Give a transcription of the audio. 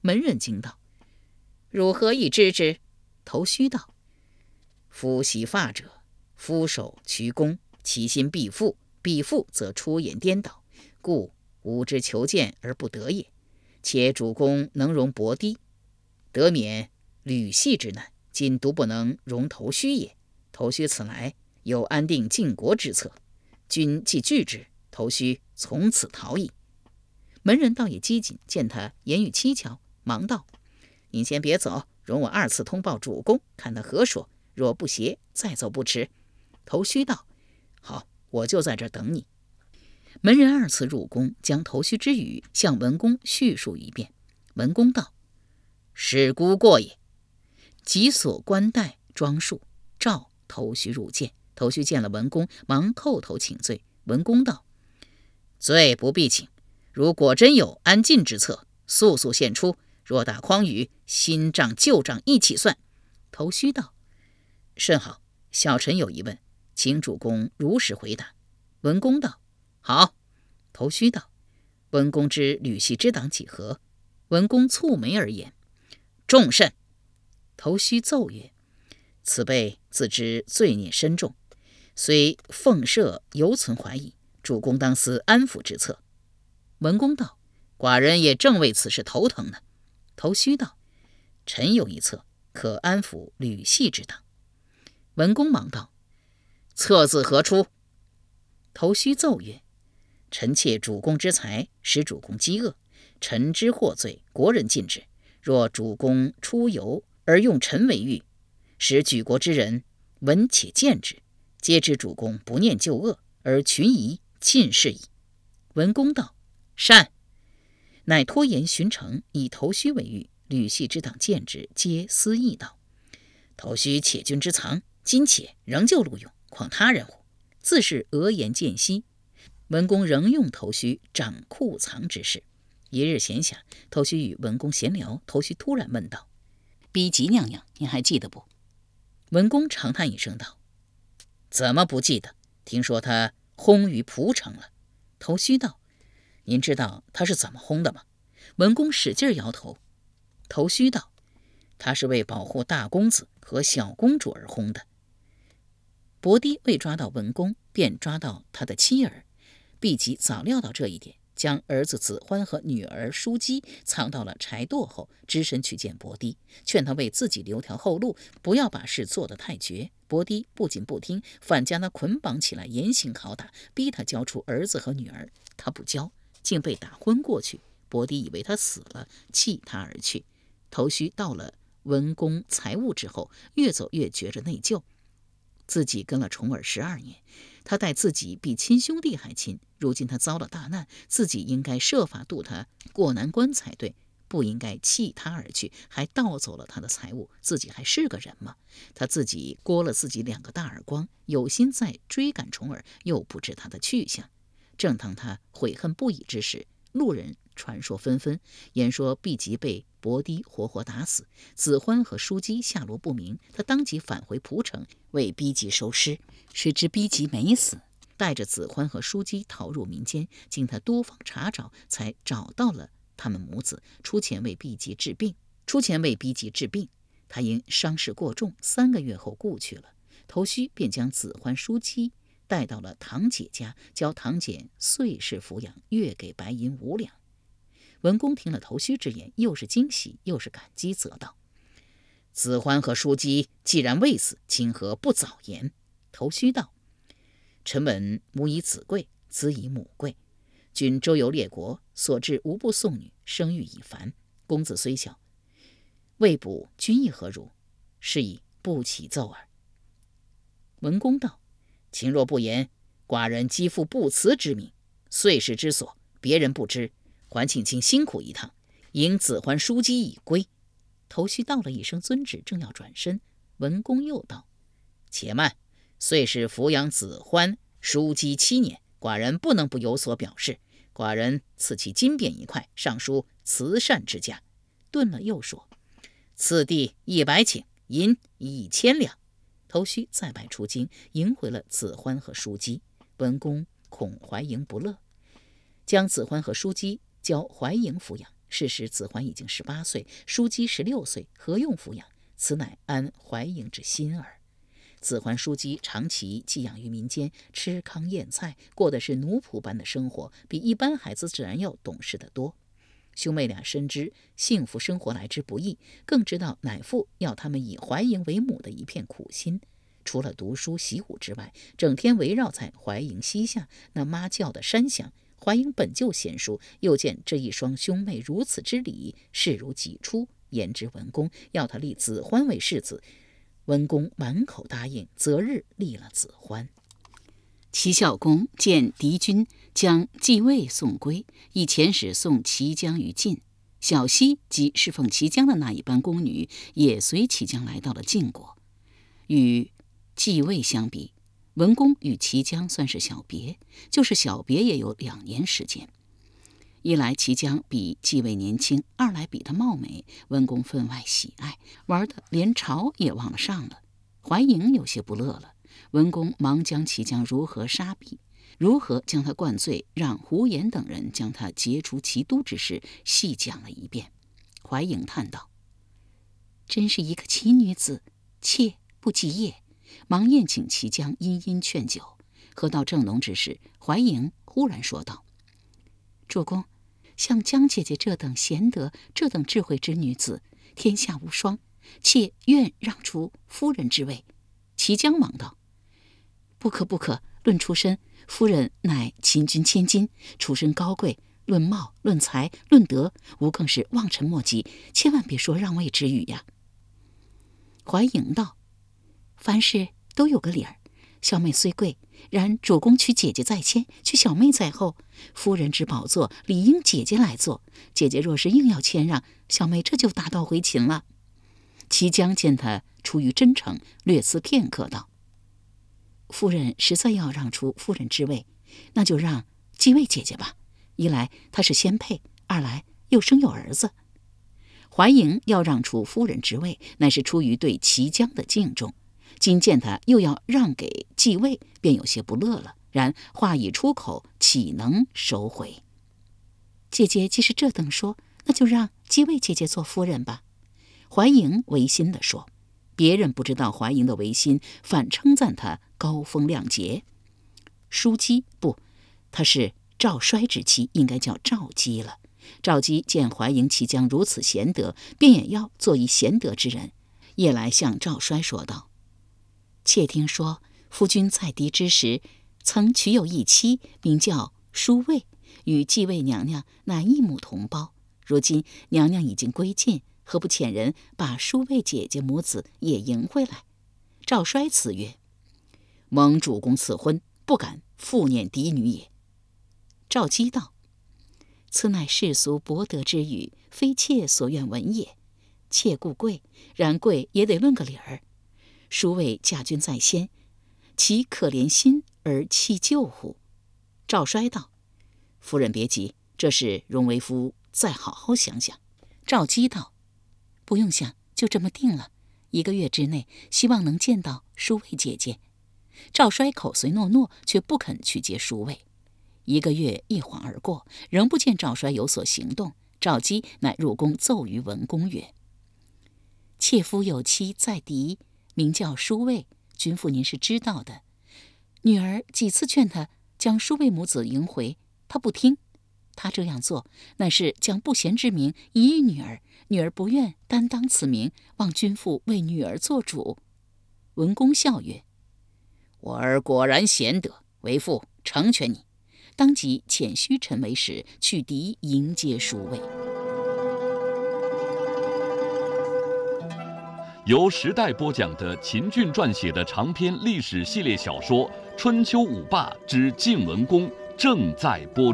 门人惊道：“如何以知之？”头须道：“夫洗发者，夫手屈肱，其心必复，必复则出言颠倒，故吾之求见而不得也。且主公能容薄堤，得免吕系之难，今独不能容头须也。头须此来，有安定晋国之策，君既拒之，头须从此逃矣。”门人倒也机警，见他言语蹊跷，忙道：“您先别走，容我2次通报主公，看他何说。若不协，再走不迟。”头须道：“好，我就在这等你。”门人2次入宫，将头须之语向文公叙述一遍。文公道：“是孤过也。”即所冠带装束，召头须入见。头须见了文公，忙叩头请罪。文公道：“罪不必请，如果真有安晋之策，速速献出。若打诳语，新账旧账一起算。”头须道：“甚好，小臣有疑问，请主公如实回答。”文公道：“好。”头须道：“文公知吕系之党几何？”文公蹙眉而言：“众甚。”头须奏曰：“此辈自知罪孽深重，虽奉赦犹存怀疑，主公当思安抚之策。”文公道：“寡人也正为此事头疼呢。”头须道：“臣有一策，可安抚吕系之党。”文公忙道：“策自何出？”头须奏曰：“臣窃主公之财，使主公饥饿，臣之获罪，国人禁止。若主公出游而用臣为喻，使举国之人闻且见之，皆知主公不念旧恶，而群疑尽是矣。”文公道：“善。”乃拖延巡城，以头须为喻，吕系之党见之，皆思议道：“头须窃君之藏，今且仍旧录用，况他人乎？”自是额言间隙。文公仍用头须掌库藏之事。一日闲暇，头须与文公闲聊，头须突然问道：“逼急娘娘，您还记得不？”文公长叹一声道：“怎么不记得？听说他轰于蒲城了。”头须道：“您知道他是怎么轰的吗？”文公使劲摇头。头须道：“他是为保护大公子和小公主而轰的。”伯堤未抓到文公，便抓到他的妻儿。毕吉早料到这一点，将儿子子欢和女儿淑姬藏到了柴垛后，只身去见伯堤，劝他为自己留条后路，不要把事做得太绝。伯堤不仅不听，反将他捆绑起来严刑拷打，逼他交出儿子和女儿。他不交，竟被打昏过去。伯堤以为他死了，弃他而去。头须到了文公财物之后，越走越觉着内疚。自己跟了重耳12年，他待自己比亲兄弟还亲，如今他遭了大难，自己应该设法渡他过难关才对，不应该弃他而去，还盗走了他的财物。自己还是个人吗？他自己掴了自己2个大耳光，有心在追赶重耳，又不知他的去向。正当他悔恨不已之时，路人传说纷纷，言说毕吉被伯堤活活打死，子欢和淑姬下落不明。他当即返回蒲城，为逼吉收尸。谁知逼吉没死，带着子欢和淑姬逃入民间，经他多方查找，才找到了他们母子，出钱为逼吉治病。他因伤势过重，3个月后故去了。头须便将子欢、淑姬带到了堂姐家，教堂姐岁事抚养，月给白银5两。文公听了头须之言，又是惊喜又是感激，责道：“子欢和淑姬既然未死，今何不早言？”头须道：“臣闻母以子贵，子以母贵。君周游列国，所至无不送女，生育已繁。公子虽小，未卜君意何如？是以不起奏耳。”文公道：“卿若不言，寡人肌负不辞之名，岁事之所，别人不知，还请卿辛苦一趟，迎子欢淑姬以归。”头须道了一声遵旨，正要转身，文公又道：“且慢，岁事抚养子欢淑姬7年，寡人不能不有所表示。寡人赐其金匾1块，上书慈善之家。”顿了又说：“次第100顷，银1000两。”头须再拜出京，迎回了子欢和淑姬。文公恐怀莹不乐，将子欢和淑姬交怀莹抚养， 是时子桓已经18岁，叔姬16岁，何用抚养？此乃安怀莹之心耳。子桓、叔姬长期寄养于民间，吃糠咽菜，过的是奴仆般的生活，比一般孩子自然要懂事得多。兄妹俩深知幸福生活来之不易，更知道乃父要他们以怀莹为母的一片苦心。除了读书习武之外，整天围绕在怀莹膝下，那妈叫的山响。怀莹本就娴熟，又见这一双兄妹如此之礼，视如己出，言之文公，要他立子桓为世子。文公满口答应，择日立了子桓。齐孝公见敌军将继位送归，以遣使送齐姜于晋。小西即侍奉齐姜的那一班宫女，也随齐姜来到了晋国。与继位相比，文公与齐姜算是小别，就是小别也有2年时间。一来齐姜比继位年轻，二来比他貌美，文公分外喜爱，玩得连朝也忘了上了。怀莹有些不乐了，文公忙将齐姜如何杀毙，如何将他灌醉，让胡言等人将他劫出齐都之事细讲了一遍。怀莹叹道：“真是一个奇女子，妾不及也。”忙宴请齐姜殷殷劝酒。喝到正浓之时，怀莹忽然说道：“主公，像姜姐姐这等贤德、这等智慧之女子，天下无双，妾愿让出夫人之位。”齐姜忙道：“不可不可，论出身，夫人乃秦君千金，出身高贵，论貌、论才、论德，吾更是望尘莫及，千万别说让位之语呀。”怀莹道：“凡事都有个理儿，小妹虽贵，然主公娶姐姐在先，娶小妹在后，夫人之宝座理应姐姐来做。姐姐若是硬要谦让，小妹这就打道回秦了。”齐姜见他出于真诚，略思片刻道：“夫人实在要让出夫人之位，那就让继位姐姐吧。一来她是先配，二来又生有儿子。”怀莹要让出夫人之位，乃是出于对齐姜的敬重。今见他又要让给继位，便有些不乐了。然话已出口，岂能收回？姐姐既是这等说，那就让继位姐姐做夫人吧。怀莹违心地说。别人不知道怀莹的违心，反称赞他高风亮节。叔姬不，她是赵衰之妻，应该叫赵姬了。赵姬见怀莹齐姜如此贤德，便也要做一贤德之人，夜来向赵衰说道：“妾听说夫君在狄之时，曾娶有一妻，名叫舒卫，与继位娘娘乃一母同胞。如今娘娘已经归晋，何不遣人把舒卫姐姐母子也迎回来？”赵衰辞曰：“蒙主公赐婚，不敢复念嫡女也。”赵姬道：“此乃世俗博得之语，非妾所愿闻也。妾故贵，然贵也得论个理儿。舒卫嫁君在先，其可怜心而弃旧乎？”赵衰道：“夫人别急，这事容为夫再好好想想。”赵姬道：“不用想，就这么定了。1个月之内，希望能见到舒卫姐姐。”赵衰口随诺诺，却不肯去接舒卫。1个月一晃而过，仍不见赵衰有所行动。赵姬乃入宫奏于文公曰：“妾夫有妻在狄，名叫舒卫，君父您是知道的。女儿几次劝他将舒卫母子迎回，他不听。他这样做，乃是将不贤之名遗于女儿，女儿不愿担当此名，望君父为女儿做主。”文公笑曰：“我儿果然贤德，为父成全你。”当即遣虚臣为使，去狄迎接舒卫。 由时代播讲的秦俊撰写的长篇历史系列小说《春秋五霸之晋文公》正在播出。